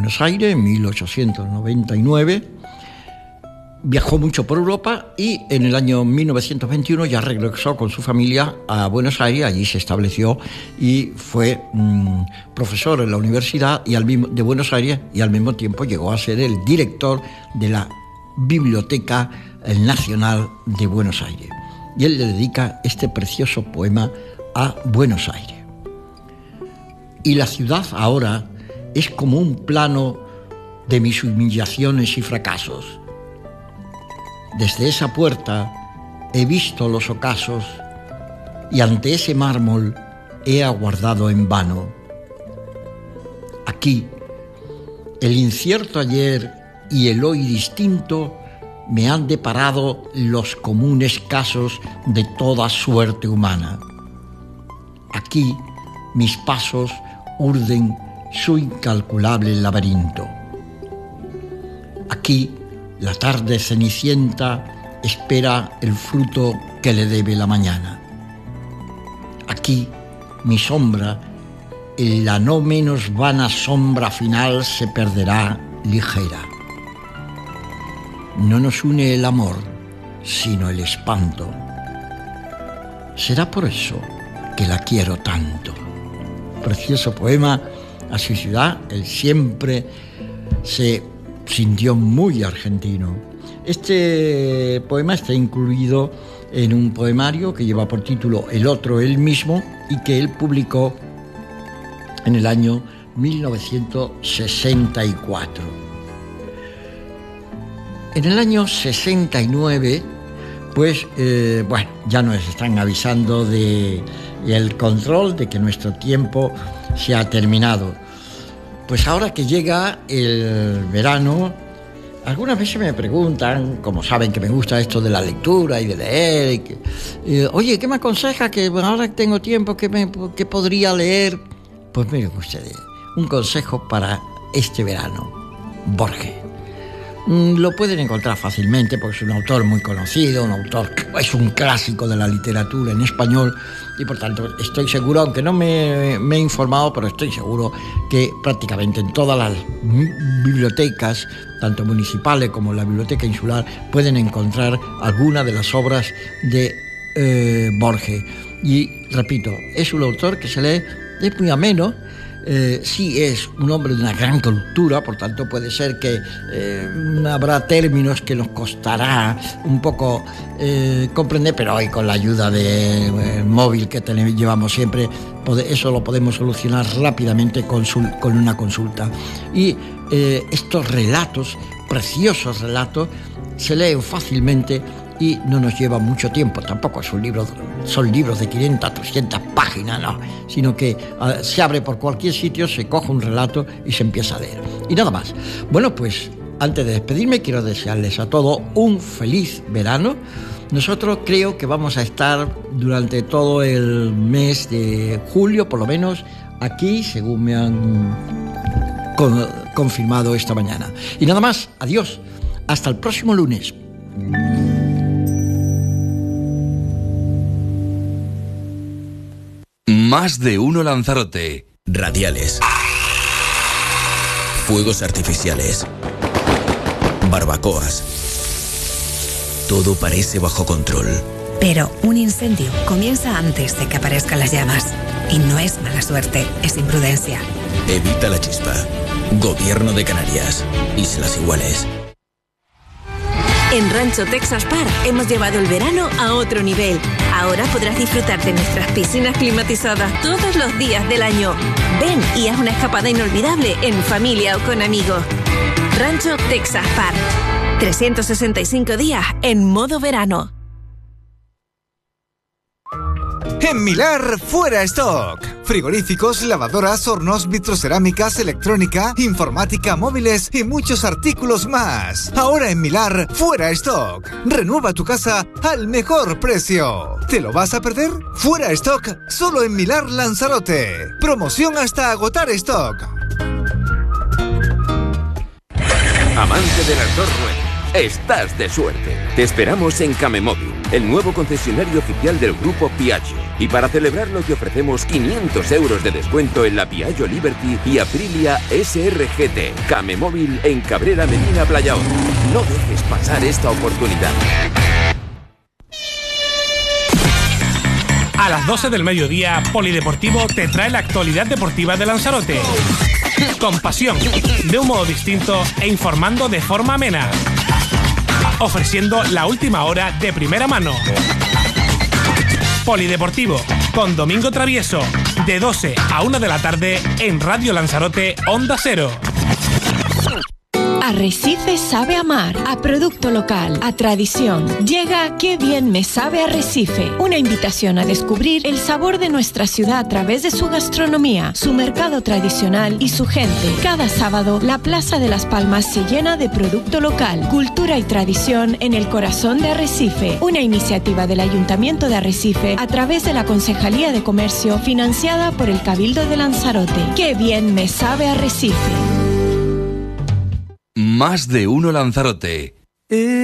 Buenos Aires en 1899. Viajó mucho por Europa y en el año 1921 ya regresó con su familia a Buenos Aires. Allí se estableció y fue profesor en la Universidad de Buenos Aires, y al mismo tiempo llegó a ser el director de la Biblioteca Nacional de Buenos Aires. Y él le dedica este precioso poema a Buenos Aires. Y la ciudad ahora es como un plano de mis humillaciones y fracasos. Desde esa puerta he visto los ocasos y ante ese mármol he aguardado en vano. Aquí, el incierto ayer y el hoy distinto me han deparado los comunes casos de toda suerte humana. Aquí, mis pasos urden su incalculable laberinto. Aquí, la tarde cenicienta espera el fruto que le debe la mañana. Aquí, mi sombra, en la no menos vana sombra final, se perderá ligera. No nos une el amor, sino el espanto. Será por eso que la quiero tanto. Precioso poema a su ciudad. Él siempre se sintió muy argentino. Este poema está incluido en un poemario que lleva por título El otro, él mismo, y que él publicó en el año 1964. En el año 69, pues, ya nos están avisando del control de que nuestro tiempo se ha terminado. Pues ahora que llega el verano, algunas veces me preguntan, como saben que me gusta esto de la lectura y de leer, oye, ¿qué me aconseja? Que ahora que tengo tiempo, ¿qué podría leer? Pues miren ustedes, un consejo para este verano: Borges. Lo pueden encontrar fácilmente porque es un autor muy conocido, un autor que es un clásico de la literatura en español, y por tanto estoy seguro, aunque no me he informado, pero estoy seguro que prácticamente en todas las bibliotecas, tanto municipales como la Biblioteca Insular, pueden encontrar alguna de las obras de Borges. Y repito, es un autor que se lee, es muy ameno. Sí, es un hombre de una gran cultura, por tanto puede ser que habrá términos que nos costará un poco comprender, pero hoy con la ayuda del móvil que llevamos siempre, eso lo podemos solucionar rápidamente con una consulta. Y estos relatos, preciosos relatos, se leen fácilmente y no nos lleva mucho tiempo. Tampoco son libros de 500, 300 páginas, no, sino que se abre por cualquier sitio, se coge un relato y se empieza a leer. Y nada más. Bueno, pues antes de despedirme, quiero desearles a todos un feliz verano. Nosotros creo que vamos a estar durante todo el mes de julio, por lo menos aquí, según me han confirmado esta mañana. Y nada más, adiós, hasta el próximo lunes. Más de uno Lanzarote. Radiales. Fuegos artificiales. Barbacoas. Todo parece bajo control. Pero un incendio comienza antes de que aparezcan las llamas. Y no es mala suerte, es imprudencia. Evita la chispa. Gobierno de Canarias. Islas Iguales. En Rancho Texas Park hemos llevado el verano a otro nivel. Ahora podrás disfrutar de nuestras piscinas climatizadas todos los días del año. Ven y haz una escapada inolvidable en familia o con amigos. Rancho Texas Park. 365 días en modo verano. En Milar, fuera stock. Frigoríficos, lavadoras, hornos, vitrocerámicas, electrónica, informática, móviles y muchos artículos más. Ahora en Milar, fuera stock. Renueva tu casa al mejor precio. ¿Te lo vas a perder? Fuera stock, solo en Milar Lanzarote. Promoción hasta agotar stock. Amante de las dos ruedas, estás de suerte. Te esperamos en Camemóvil, el nuevo concesionario oficial del grupo Piaggio. Y para celebrarlo te ofrecemos 500 euros de descuento en la Piaggio Liberty y Aprilia SRGT. Camemóvil en Cabrera Medina Playa Honda. No dejes pasar esta oportunidad. A las 12 del mediodía, Polideportivo te trae la actualidad deportiva de Lanzarote. Con pasión, de un modo distinto e informando de forma amena. Ofreciendo la última hora de primera mano. Polideportivo, con Domingo Travieso, de 12 a 1 de la tarde en Radio Lanzarote Onda Cero. Arrecife sabe amar, a producto local, a tradición. Llega Qué bien me sabe Arrecife, una invitación a descubrir el sabor de nuestra ciudad a través de su gastronomía, su mercado tradicional y su gente. Cada sábado, la Plaza de las Palmas se llena de producto local, cultura y tradición en el corazón de Arrecife, una iniciativa del Ayuntamiento de Arrecife a través de la Concejalía de Comercio financiada por el Cabildo de Lanzarote. Qué bien me sabe Arrecife. Más de uno Lanzarote.